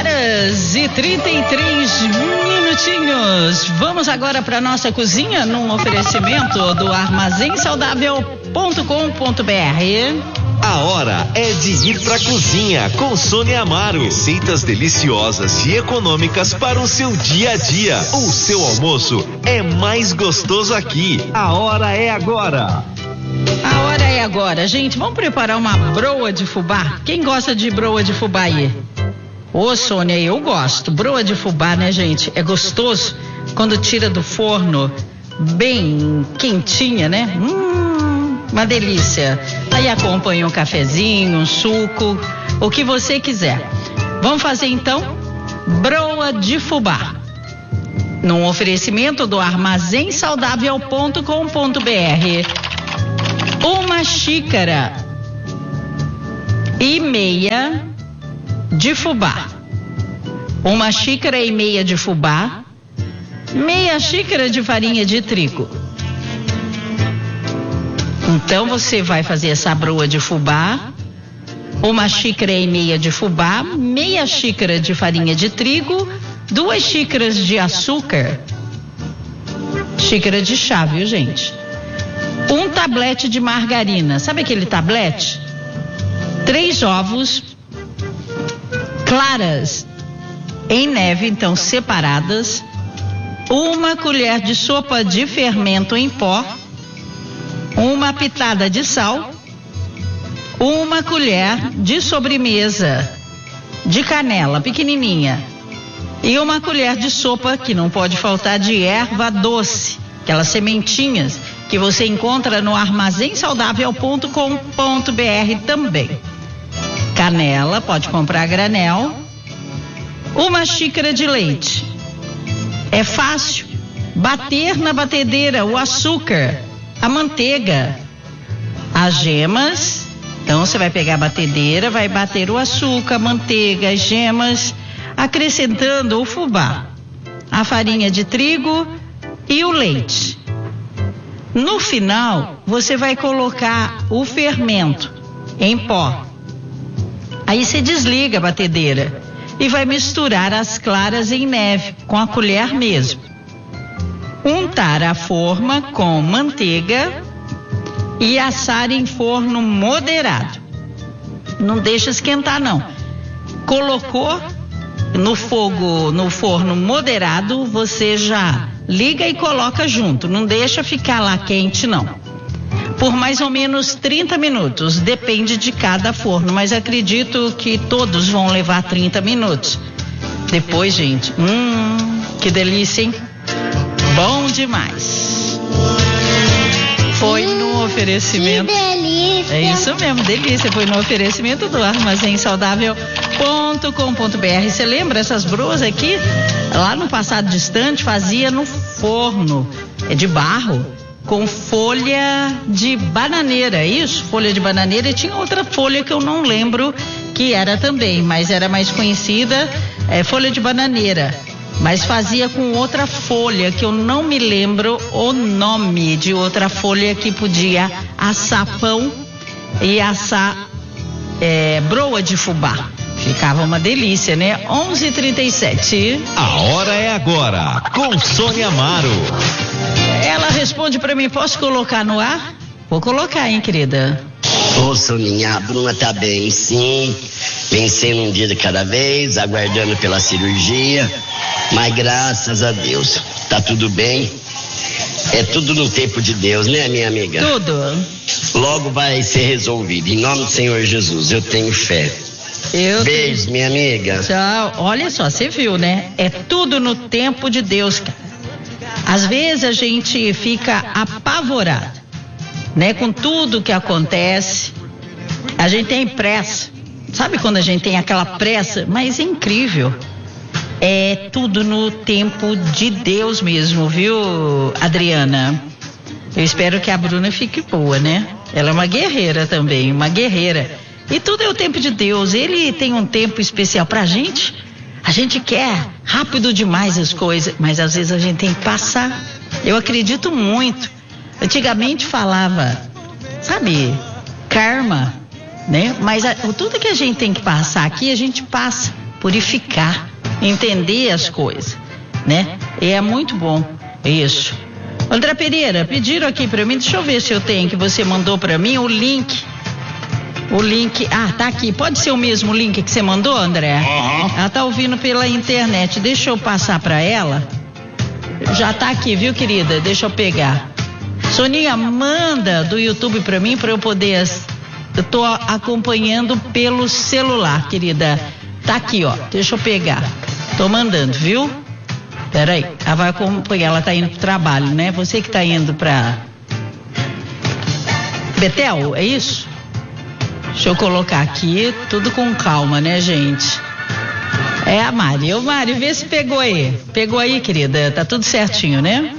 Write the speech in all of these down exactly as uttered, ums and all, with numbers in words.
horas e trinta e três minutinhos. Vamos agora para nossa cozinha num oferecimento do armazém saudável ponto com ponto br. A hora é de ir pra cozinha com Sônia Amaro. Receitas deliciosas e econômicas para o seu dia a dia. O seu almoço é mais gostoso aqui. A hora é agora. A hora é agora, gente. Vamos preparar uma broa de fubá. Quem gosta de broa de fubá aí? Ô, Sônia, eu gosto. Broa de fubá, né, gente? É gostoso quando tira do forno bem quentinha, né? Hum, uma delícia. Aí acompanha um cafezinho, um suco, o que você quiser. Vamos fazer então broa de fubá. Num oferecimento do armazém saudável ponto com ponto br. Uma xícara e meia de fubá. Uma xícara e meia de fubá. Meia xícara de farinha de trigo. Então você vai fazer essa broa de fubá. Uma xícara e meia de fubá. Meia xícara de farinha de trigo. Duas xícaras de açúcar. Xícara de chá, viu, gente? Um tablete de margarina. Sabe aquele tablete? Três ovos. Claras em neve, então separadas. Uma colher de sopa de fermento em pó. Uma pitada de sal. Uma colher de sobremesa de canela pequenininha. E uma colher de sopa, que não pode faltar, de erva doce. Aquelas sementinhas que você encontra no armazém saudável ponto com ponto br também. Canela, pode comprar a granel. Uma xícara de leite. É fácil. Bater na batedeira o açúcar, a manteiga, as gemas. Então você vai pegar a batedeira, vai bater o açúcar, a manteiga, as gemas, acrescentando o fubá, a farinha de trigo e o leite. No final, você vai colocar o fermento em pó. Aí você desliga a batedeira e vai misturar as claras em neve com a colher mesmo. Untar a forma com manteiga e assar em forno moderado. Não deixa esquentar, não. Colocou no fogo, no forno moderado, você já liga e coloca junto. Não deixa ficar lá quente, não. Por mais ou menos trinta minutos, depende de cada forno, mas acredito que todos vão levar trinta minutos. Depois, gente, hum, que delícia, hein? Bom demais. Foi no oferecimento. Que delícia. É isso mesmo, delícia. Foi no oferecimento do armazém saudável ponto com ponto br. Você lembra essas broas aqui? Lá no passado distante fazia no forno de barro com folha de bananeira, isso? Folha de bananeira, e tinha outra folha que eu não lembro que era também, mas era mais conhecida, é, folha de bananeira. Mas fazia com outra folha, que eu não me lembro o nome de outra folha que podia assar pão e assar é, broa de fubá. Ficava uma delícia, né? onze e trinta e sete. A hora é agora, com Sônia Amaro. Ela responde pra mim, posso colocar no ar? Vou colocar, hein, querida? Ô, Soninha, a Bruna tá bem, sim. Vencendo um dia de cada vez, aguardando pela cirurgia. Mas graças a Deus, tá tudo bem. É tudo no tempo de Deus, né, minha amiga? Tudo. Logo vai ser resolvido. Em nome do Senhor Jesus, eu tenho fé. Eu Beijo, tenho... minha amiga. Tchau. Olha só, você viu, né? É tudo no tempo de Deus, cara. Às vezes a gente fica apavorado, né? Com tudo que acontece. A gente tem pressa. Sabe quando a gente tem aquela pressa? Mas é incrível. É tudo no tempo de Deus mesmo, viu, Adriana? Eu espero que a Bruna fique boa, né? Ela é uma guerreira também, uma guerreira. E tudo é o tempo de Deus. Ele tem um tempo especial pra gente. A gente quer rápido demais as coisas, mas às vezes a gente tem que passar. Eu acredito muito. Antigamente falava, sabe, karma, né? Mas a, tudo que a gente tem que passar aqui, a gente passa. purificar, entender as coisas, né? E é muito bom isso. André Pereira, pediram aqui para mim, deixa eu ver se eu tenho, que você mandou para mim o link. O link, ah, tá aqui. Pode ser o mesmo link que você mandou, André? Uhum. Ela tá ouvindo pela internet. Deixa eu passar para ela. Já tá aqui, viu, querida? Deixa eu pegar. Soninha, manda do YouTube para mim para eu poder. Eu tô acompanhando pelo celular, querida. Tá aqui, ó. Deixa eu pegar. Tô mandando, viu? Peraí. Ela vai acompanhar. Ela tá indo pro trabalho, né? Você que tá indo pra Betel, é isso? Deixa eu colocar aqui, tudo com calma, né, gente? É a Mari. Ô, Mari, vê se pegou aí. Pegou aí, querida? Tá tudo certinho, né?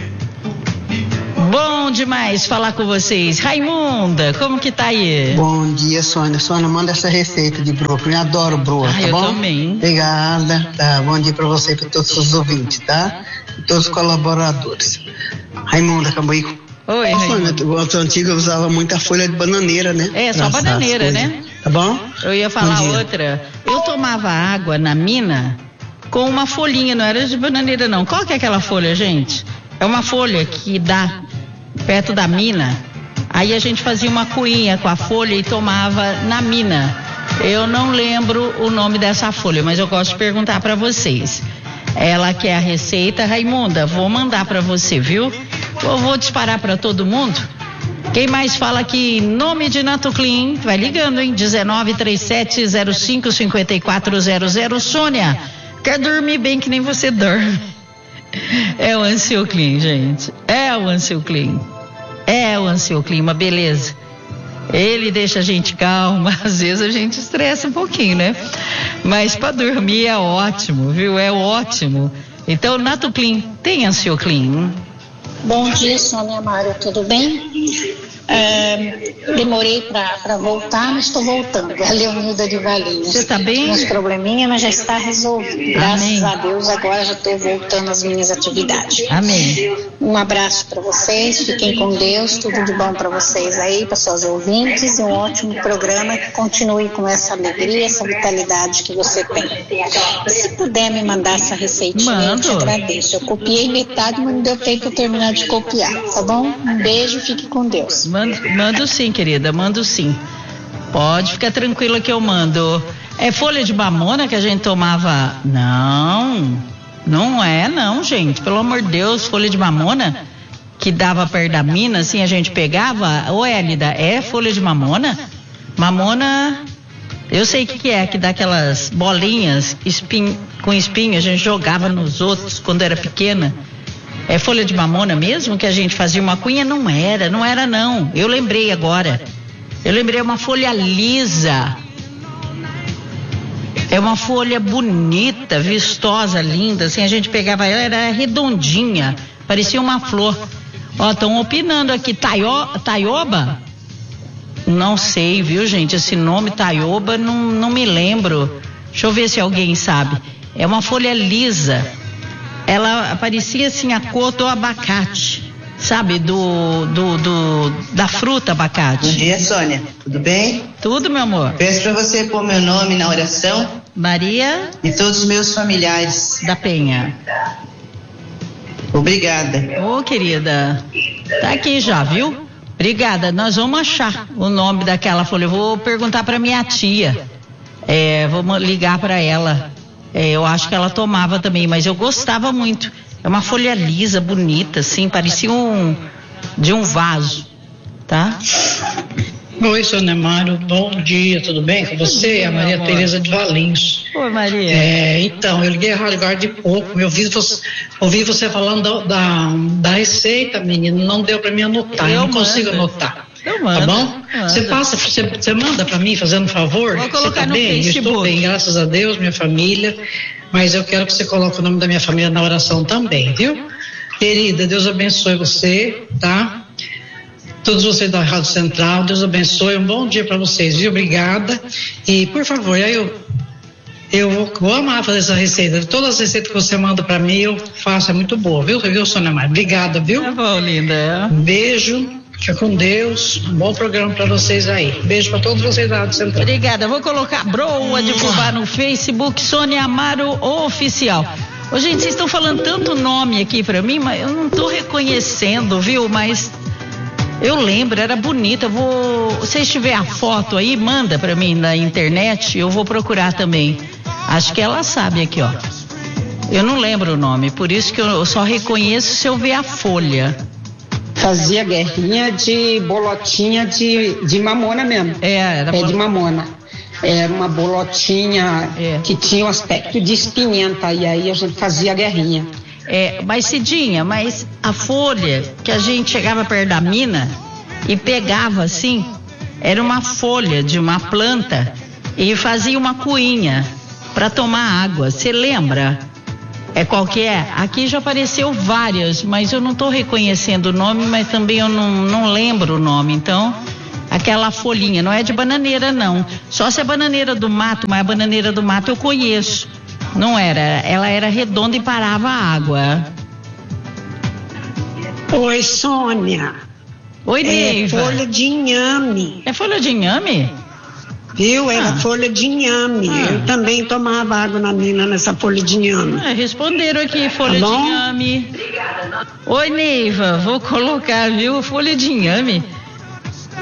Bom demais falar com vocês. Raimunda, como que tá aí? Bom dia, Sônia. Sônia, manda essa receita de brócolis. Eu adoro brócolis, ah, tá eu bom? Também. Obrigada. Tá, bom dia pra você e pra todos os ouvintes, tá? E todos os colaboradores. Raimunda, Cambuí. Oi, Sônia, o outro antigo usava muita folha de bananeira, né? É, só bananeira, né? Tá bom? Eu ia falar outra. Eu tomava água na mina com uma folhinha, não era de bananeira, não. Qual que é aquela folha, gente? É uma folha que dá perto da mina. Aí a gente fazia uma coinha com a folha e tomava na mina. Eu não lembro o nome dessa folha, mas eu gosto de perguntar para vocês. Ela quer a receita, Raimunda, vou mandar para você, viu? Eu vou disparar para todo mundo. Quem mais fala aqui em nome de Natoclean? Vai ligando, hein? dezenove, trinta e sete, zero cinco, cinquenta e quatro zero zero. Sônia, quer dormir bem que nem você dorme. É o Ansioclean, gente. É o Ansioclean. É o Ansioclean, uma beleza. Ele deixa a gente calma, às vezes a gente estressa um pouquinho, né? Mas para dormir é ótimo, viu? É ótimo. Então, Natoclean tem Ansioclean. Bom dia, Sônia Amaro, tudo bem? É, demorei para voltar, mas estou voltando. A Leonilda de Valinhos. Você está bem? Uns probleminha, mas já está resolvido. Graças Amém. a Deus, agora já estou voltando às minhas atividades. Amém. Um abraço para vocês, fiquem com Deus, tudo de bom para vocês aí, para seus ouvintes, e um ótimo programa que continue com essa alegria, essa vitalidade que você tem. E se puder me mandar essa receitinha, eu te agradeço. Eu copiei metade, mas não deu tempo de eu terminar de copiar, tá bom? Um beijo, fique com Deus. Mando, mando sim, querida, mando sim. Pode ficar tranquila que eu mando. É folha de mamona que a gente tomava? Não, não é não, gente. Pelo amor de Deus, folha de mamona que dava perto da mina, assim, a gente pegava. Ô, Hélida, é folha de mamona? Mamona, eu sei o que, que é, que dá aquelas bolinhas espinho, com espinho, a gente jogava nos outros quando era pequena. É folha de mamona mesmo que a gente fazia uma cunha? Não era, não era não. Eu lembrei agora. Eu lembrei uma folha lisa. É uma folha bonita, vistosa, linda. Assim, a gente pegava ela, era redondinha. Parecia uma flor. Ó, estão opinando aqui. Taio, taioba? Não sei, viu, gente? Esse nome taioba, não, não me lembro. Deixa eu ver se alguém sabe. É uma folha lisa. Ela parecia assim a cor do abacate, sabe, do, do, do da fruta abacate. Bom dia, Sônia, tudo bem? Tudo, meu amor. Peço para você pôr meu nome na oração. Maria e todos os meus familiares. Da Penha. Obrigada. Ô, querida, tá aqui já, viu? Obrigada, nós vamos achar o nome daquela folha. Eu vou perguntar para minha tia, é, vamos ligar para ela. É, eu acho que ela tomava também, mas eu gostava muito. É uma folha lisa, bonita, assim, parecia um de um vaso, tá? Oi, Sônia Amaro, bom dia, tudo bem com você? A Maria Tereza de Valinhos. Oi, Maria. É, então, eu liguei agora de pouco, eu ouvi você, ouvi você falando da, da, da receita, menino, não deu para mim anotar, eu, eu não mando. consigo anotar. Eu mando, tá bom? Você passa, você, você manda para mim, fazendo um favor? Vou colocar você tá no bem? Facebook. Eu estou bem, graças a Deus, minha família, mas eu quero que você coloque o nome da minha família na oração também, viu? Querida, Deus abençoe você, tá? Todos vocês da Rádio Central, Deus abençoe, um bom dia para vocês, viu? Obrigada. E, por favor, aí eu, eu vou, vou amar fazer essa receita. Todas as receitas que você manda para mim, eu faço, é muito boa, viu? Viu, Sônia Maria? Obrigada, viu? Tá bom, linda. Um beijo. Fica com Deus. Um bom programa para vocês aí. Beijo para todos vocês da Rádio Central. Obrigada. Vou colocar Broa de Fubá no Facebook, Sônia Amaro Oficial. Ô, gente, vocês estão falando tanto nome aqui para mim, mas eu não tô reconhecendo, viu? Mas eu lembro, era bonita. Vou, se vocês tiverem a foto aí, manda para mim na internet, eu vou procurar também. Acho que ela sabe aqui, ó. Eu não lembro o nome, por isso que eu só reconheço se eu ver a folha. Fazia guerrinha de bolotinha de, de mamona mesmo. É, era Pé bol... de mamona. Era uma bolotinha é. que tinha o aspecto de espinhenta, e aí a gente fazia guerrinha. É, mas Cidinha, mas a folha que a gente chegava perto da mina e pegava assim, era uma folha de uma planta e fazia uma cuinha para tomar água. Você lembra? É qual que é? Aqui já apareceu várias, mas eu não estou reconhecendo o nome, mas também eu não, não lembro o nome. Então, aquela folhinha, não é de bananeira não, só se é bananeira do mato, mas a bananeira do mato eu conheço. Não era, ela era redonda e parava a água. Oi, Sônia. Oi, Neiva. É folha de inhame. É folha de inhame? Viu? Era ah. folha de inhame. Ah. Eu também tomava água na mina nessa folha de inhame. Ah, responderam aqui, folha tá de inhame. Oi, Neiva, vou colocar, viu? Folha de inhame.